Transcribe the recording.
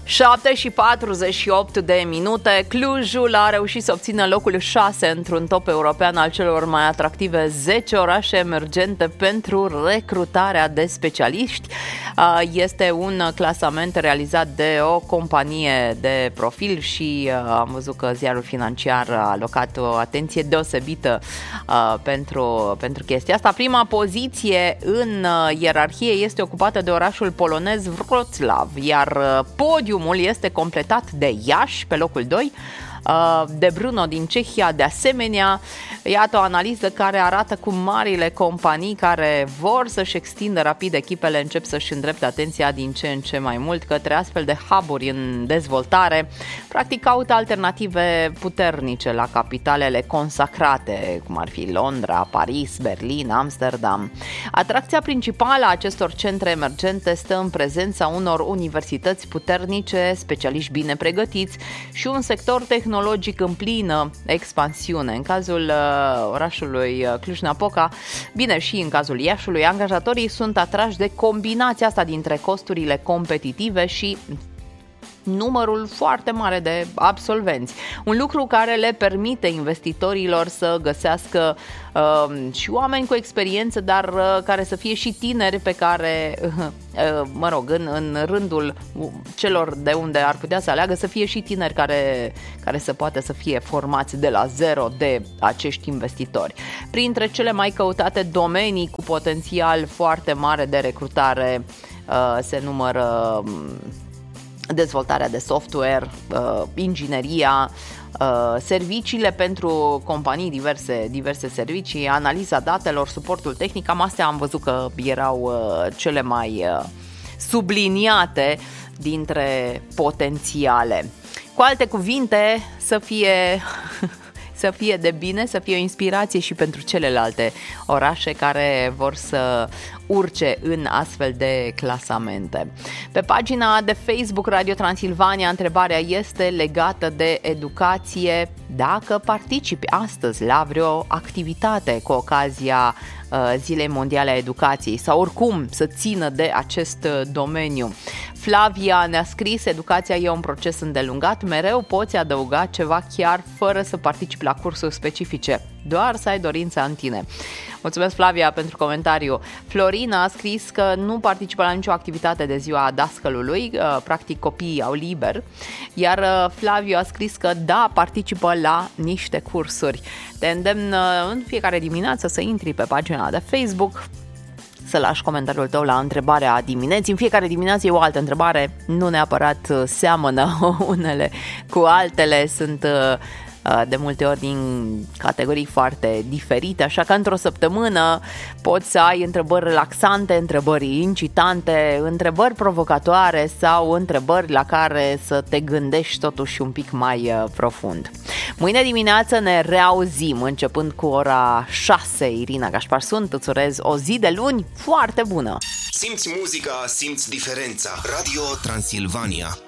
7:48. Clujul a reușit să obțină locul 6 într-un top european al celor mai atractive 10 orașe emergente pentru recrutarea de specialiști. Este un clasament realizat de o companie de profil și am văzut că ziarul financiar a alocat o atenție deosebită pentru chestia asta. Prima poziție în ierarhie este ocupată de orașul polonez Wrocław, iar podiumul este completat de Iași pe locul 2, de Brno din Cehia de asemenea. Iată o analiză care arată cum marile companii care vor să-și extindă rapid echipele încep să-și îndrepte atenția din ce în ce mai mult către astfel de hub-uri în dezvoltare. Practic caută alternative puternice la capitalele consacrate, cum ar fi Londra, Paris, Berlin, Amsterdam. Atracția principală a acestor centre emergente stă în prezența unor universități puternice, specialiști bine pregătiți și un sector tehnologic în plină expansiune. În cazul orașului Cluj-Napoca, bine și în cazul Iașului, angajatorii sunt atrași de combinația asta dintre costurile competitive și numărul foarte mare de absolvenți. Un lucru care le permite investitorilor să găsească și oameni cu experiență, dar care să fie și tineri pe care, în rândul celor de unde ar putea să aleagă, să fie și tineri care să poată să fie formați de la zero de acești investitori. Printre cele mai căutate domenii cu potențial foarte mare de recrutare se numără dezvoltarea de software, ingineria, serviciile pentru companii, diverse servicii, analiza datelor, suportul tehnic. Cam astea am văzut că erau cele mai subliniate dintre potențiale. Cu alte cuvinte, să fie de bine, să fie o inspirație și pentru celelalte orașe care vor să urce în astfel de clasamente. Pe pagina de Facebook Radio Transilvania, întrebarea este legată de educație. Dacă participi astăzi la vreo activitate cu ocazia Zilei Mondiale a Educației sau oricum să țină de acest domeniu. Flavia ne-a scris: educația e un proces îndelungat, mereu poți adăuga ceva chiar fără să participi la cursuri specifice, doar să ai dorința în tine. Mulțumesc, Flavia, pentru comentariu. Florina a scris că nu participă la nicio activitate de ziua dascălului, practic copiii au liber, iar Flaviu a scris că da, participă la niște cursuri. Te îndemn în fiecare dimineață să intri pe pagina de Facebook, să lași comentariul tău la întrebarea dimineții. În fiecare dimineață e o altă întrebare, nu neapărat seamănă unele cu altele, sunt de multe ori din categorii foarte diferite, așa că într-o săptămână poți să ai întrebări relaxante, întrebări incitante, întrebări provocatoare sau întrebări la care să te gândești totuși un pic mai profund. Mâine dimineață ne reauzim începând cu ora 6. Irina Gașpar sunt, îți urez o zi de luni foarte bună! Simți muzica, simți diferența. Radio Transilvania.